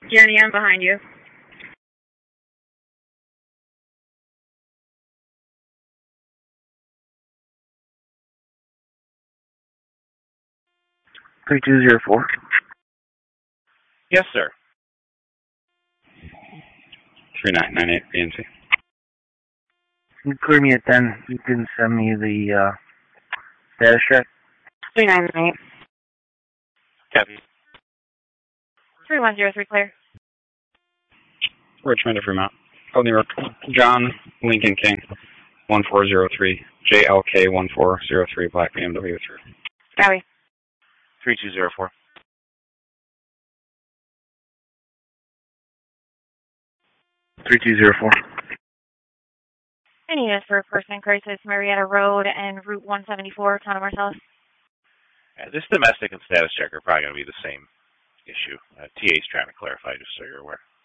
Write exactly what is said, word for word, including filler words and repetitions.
Jenny, I'm behind you. three two zero four. Yes, sir. three nine nine eight B N C. You clear me at ten. You can send me the uh, status check. three nine nine eight. Copy. three one zero three, clear. Richmond to Fremont. Oh, New York. John Lincoln King, one four zero three. J L K one four zero three, Black B M W three. Copy. three two zero four. three two zero four. Any units for person crisis, Marietta Road and Route one seventy-four, Town of Marcellus. Yeah, this domestic and status check are probably going to be the same issue. Uh, T A's trying to clarify, just so you're aware.